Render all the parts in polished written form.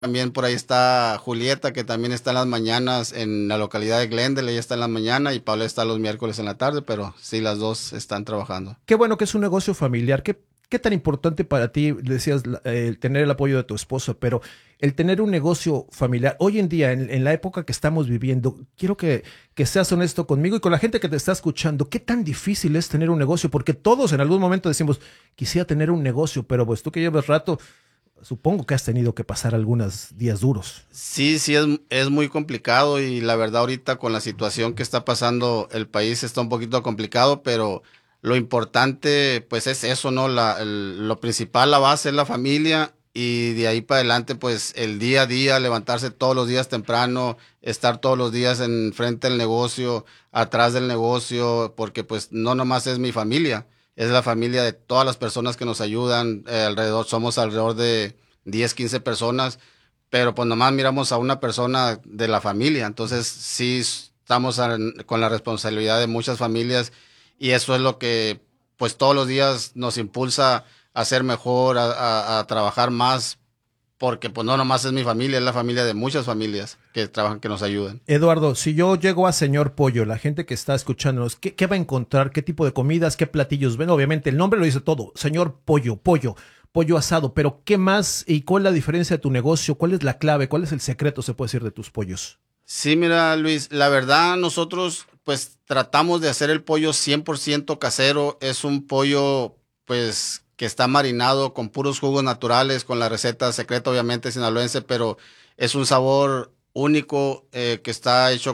También por ahí está Julieta, que también está en las mañanas en la localidad de Glendale, ella está en la mañana y Paula está los miércoles en la tarde, pero sí, las dos están trabajando. Qué bueno que es un negocio familiar. ¿Qué tan importante para ti, decías, el tener el apoyo de tu esposo, pero el tener un negocio familiar, hoy en día, en la época que estamos viviendo, quiero que seas honesto conmigo y con la gente que te está escuchando, ¿qué tan difícil es tener un negocio? Porque todos en algún momento decimos, quisiera tener un negocio, pero pues tú que llevas rato, supongo que has tenido que pasar algunos días duros. Sí, sí, es muy complicado y la verdad ahorita con la situación que está pasando el país está un poquito complicado, pero lo importante pues es eso, ¿no? Lo principal, la base es la familia y de ahí para adelante pues el día a día, levantarse todos los días temprano, estar todos los días en frente del negocio, atrás del negocio, porque pues no nomás es mi familia, es la familia de todas las personas que nos ayudan, somos alrededor de 10 15 personas, pero pues nomás miramos a una persona de la familia, entonces sí estamos con la responsabilidad de muchas familias y eso es lo que pues todos los días nos impulsa a ser mejor, a trabajar más, porque pues no nomás es mi familia, es la familia de muchas familias que trabajan, que nos ayudan. Eduardo, si yo llego a Señor Pollo, la gente que está escuchándonos, ¿qué va a encontrar? ¿Qué tipo de comidas? ¿Qué platillos ven? Obviamente el nombre lo dice todo. Señor Pollo, pollo asado. Pero ¿qué más y cuál es la diferencia de tu negocio? ¿Cuál es la clave? ¿Cuál es el secreto, se puede decir, de tus pollos? Sí, mira, Luis, la verdad nosotros pues tratamos de hacer el pollo 100% casero. Es un pollo pues que está marinado con puros jugos naturales, con la receta secreta obviamente sinaloense, pero es un sabor único que está hecho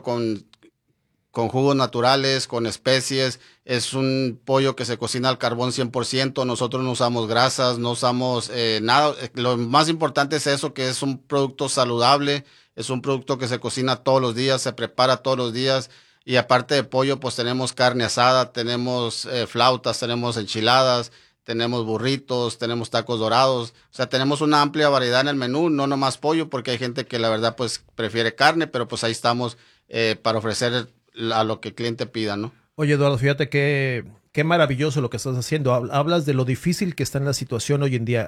con jugos naturales, con especies. Es un pollo que se cocina al carbón 100%. Nosotros no usamos grasas, no usamos nada. Lo más importante es eso, que es un producto saludable, es un producto que se cocina todos los días, se prepara todos los días. Y aparte de pollo, pues tenemos carne asada, tenemos flautas, tenemos enchiladas, tenemos burritos, tenemos tacos dorados. O sea, tenemos una amplia variedad en el menú, no nomás pollo, porque hay gente que la verdad pues prefiere carne, pero pues ahí estamos para ofrecer a lo que el cliente pida, ¿no? Oye, Eduardo, fíjate qué maravilloso lo que estás haciendo. Hablas de lo difícil que está en la situación hoy en día,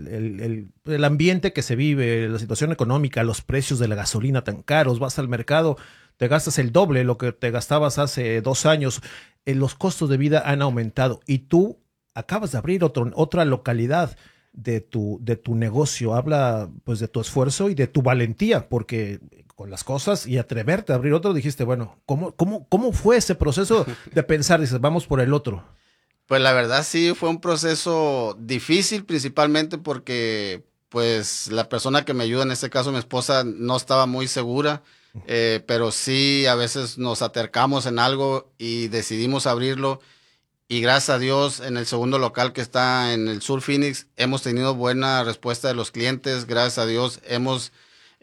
el ambiente que se vive, la situación económica, los precios de la gasolina tan caros. Vas al mercado, te gastas el doble de lo que te gastabas hace 2 años. Los costos de vida han aumentado y tú acabas de abrir otra localidad de tu negocio. Habla pues de tu esfuerzo y de tu valentía, porque con las cosas y atreverte a abrir otro, dijiste, bueno, ¿cómo fue ese proceso de pensar? Dices, vamos por el otro. Pues la verdad sí fue un proceso difícil, principalmente porque pues la persona que me ayuda, en este caso mi esposa, no estaba muy segura, pero sí a veces nos acercamos en algo y decidimos abrirlo. Y gracias a Dios, en el segundo local que está en el Sur Phoenix, hemos tenido buena respuesta de los clientes. Gracias a Dios, hemos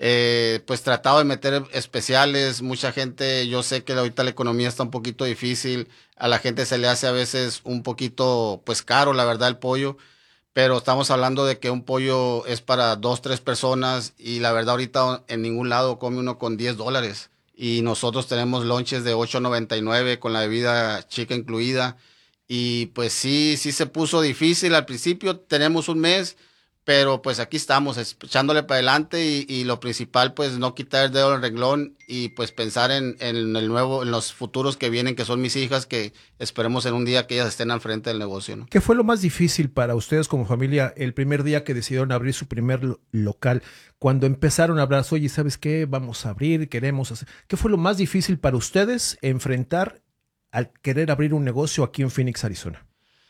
pues tratado de meter especiales. Mucha gente, yo sé que ahorita la economía está un poquito difícil. A la gente se le hace a veces un poquito pues caro, la verdad, el pollo. Pero estamos hablando de que un pollo es para dos, tres personas y la verdad ahorita en ningún lado come uno con $10. Y nosotros tenemos lonches de 8.99 con la bebida chica incluida. Y pues sí, sí se puso difícil al principio, tenemos un mes, pero pues aquí estamos echándole para adelante y lo principal pues no quitar el dedo del renglón y pues pensar en el nuevo, en los futuros que vienen, que son mis hijas, que esperemos en un día que ellas estén al frente del negocio, ¿no? ¿Qué fue lo más difícil para ustedes como familia el primer día que decidieron abrir su primer local? Cuando empezaron a hablar, oye, ¿sabes qué? Vamos a abrir, queremos hacer. ¿Qué fue lo más difícil para ustedes enfrentar al querer abrir un negocio aquí en Phoenix, Arizona?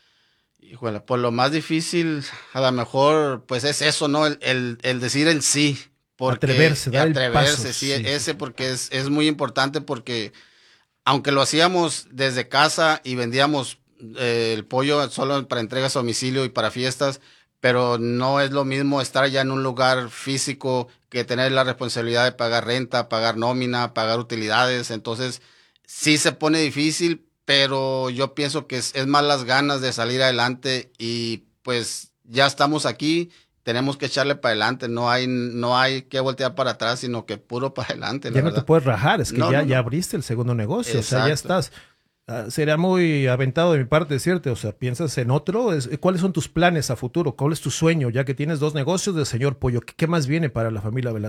Híjole, pues lo más difícil a lo mejor pues es eso, ¿no? El decir el sí, porque Atreverse, dar el paso. atreverse, sí, Sí, sí, ese sí. porque es muy importante porque aunque lo hacíamos desde casa y vendíamos el pollo solo para entregas a domicilio y para fiestas, pero no es lo mismo estar ya en un lugar físico que tener la responsabilidad de pagar renta, pagar nómina, pagar utilidades. Entonces, sí se pone difícil, pero yo pienso que es más las ganas de salir adelante y pues ya estamos aquí. Tenemos que echarle para adelante, no hay que voltear para atrás, sino que puro para adelante, la Ya no te verdad. puedes rajar, es que No, ya, no, ya no. abriste el segundo negocio, o sea, ya Exacto. estás. Sería muy aventado de mi parte decirte, o sea, ¿piensas en otro? ¿Cuáles son tus planes a futuro? ¿Cuál es tu sueño? Ya que tienes dos negocios de señor Pollo, ¿qué más viene para la familia Velázquez?